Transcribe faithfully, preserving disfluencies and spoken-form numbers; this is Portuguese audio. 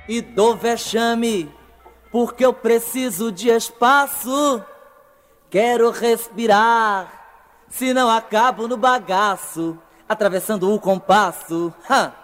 e dou vexame, porque eu preciso de espaço. Quero respirar, senão acabo no bagaço, atravessando o compasso. Ha!